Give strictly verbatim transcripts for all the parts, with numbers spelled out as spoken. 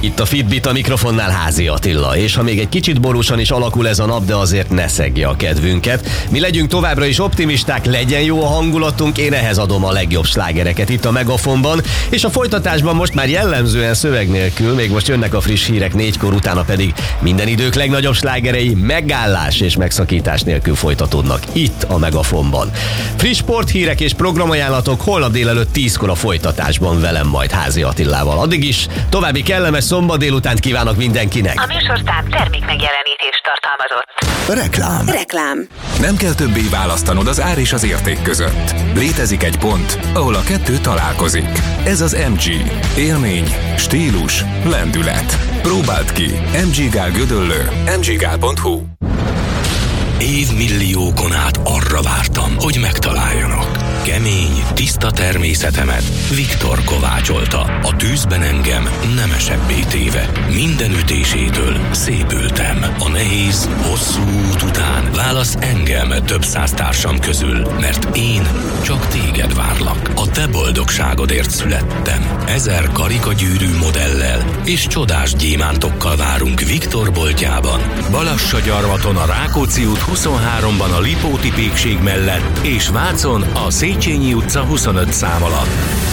Itt a Fitbit, a mikrofonnál Házi Attila, és ha még egy kicsit borúsan is alakul ez a nap, de azért ne szegje a kedvünket. Mi legyünk továbbra is optimisták, legyen jó a hangulatunk, én ehhez adom a legjobb slágereket itt a Megafonban, és a folytatásban most már jellemzően szöveg nélkül, még most jönnek a friss hírek négykor, utána pedig minden idők legnagyobb slágerei megállás és megszakítás nélkül folytatódnak itt a Megafonban. Friss sporthírek és programajánlatok holnap délelőtt tízkor a folytatásban velem majd Házi Attilával. Addig is további kellemes szombat délutánt kívánok mindenkinek. A műsorszám termék megjelenítést tartalmazott. Reklám. Reklám. Nem kell többé választanod az ár és az érték között. Létezik egy pont, ahol a kettő találkozik. Ez az em gé. Élmény, stílus, lendület. Próbáld ki. em gé Gál Gödöllő. em gé gál pont hu. Évmilliókon át arra vártam, hogy megtaláljanak. Kemény, tiszta természetemet Viktor kovácsolta. A tűzben engem nemesebbé téve. Minden ütésétől szépültem. A nehéz, hosszú út után válasz engem több száz társam közül, mert én csak téged várlak. A te boldogságodért születtem. Ezer karikagyűrű modellel és csodás gyémántokkal várunk Viktor boltjában. Balassagyarmaton a Rákóczi út huszonháromban a Lipóti pékség mellett, és Vácon a Széchenyi utca huszonöt szám alatt.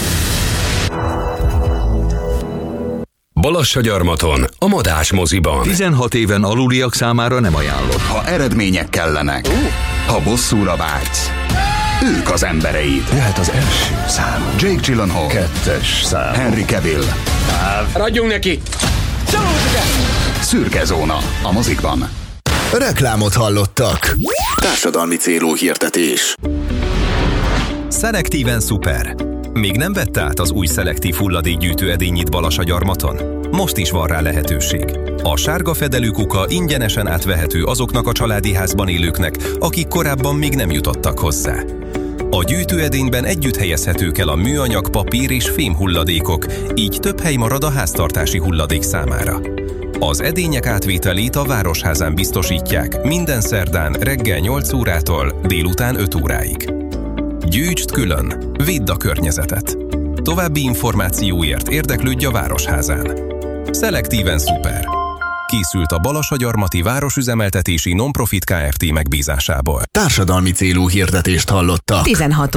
Balassagyarmaton, a Madás moziban. tizenhat éven aluliak számára nem ajánlott. Ha eredmények kellenek, ha bosszúra vágysz, ők az embereid. Jöhet az első szám. Jake Gyllenhaal, Kettes szám. Henry Cavill. Ragyunk neki! Szürke zóna a mozikban. Reklámot hallottak. Társadalmi célú hirdetés. Szelektíven szuper. Még nem vett át az új szelektív hulladékgyűjtő edényit Balassagyarmaton? Most is van rá lehetőség. A sárga fedelű kuka ingyenesen átvehető azoknak a családi házban élőknek, akik korábban még nem jutottak hozzá. A gyűjtőedényben együtt helyezhetők el a műanyag, papír és fém hulladékok, így több hely marad a háztartási hulladék számára. Az edények átvételét a Városházán biztosítják minden szerdán reggel nyolc órától délután öt óráig. Gyűjtsd külön, védd a környezetet. További információért érdeklődj a Városházán. Szelektíven szuper. Készült a Balassagyarmati Városüzemeltetési Non-Profit Kft. Megbízásából. Társadalmi célú hirdetést hallottak. tizenhat